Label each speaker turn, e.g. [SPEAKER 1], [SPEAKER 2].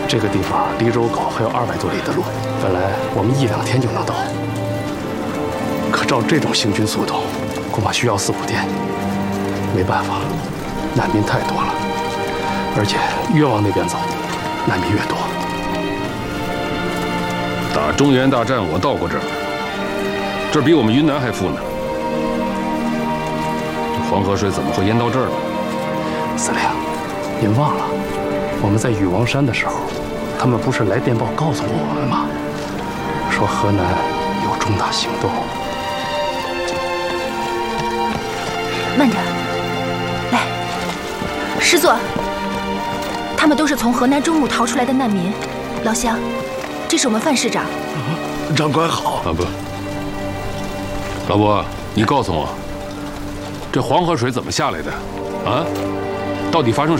[SPEAKER 1] 这个地方离柔皋还有200多里的路，本来我们1、2天就能到，可照这种行军速度，恐怕需要4、5天。没办法，难民太多了，而且越往那边走，难民越多。
[SPEAKER 2] 打中原大战，我到过这儿，这儿比我们云南还富呢。这黄河水怎么会淹到这儿呢？
[SPEAKER 1] 司令，您忘了，我们在禹王山的时候，他们不是来电报告诉过我们吗？说河南有重大行动。
[SPEAKER 3] 慢点，来，师座，他们都是从河南中牟逃出来的难民。老乡，这是我们范市长。
[SPEAKER 4] 长官好。
[SPEAKER 2] 啊不，老伯，你告诉我，这黄河水怎么下来的？啊，到底发生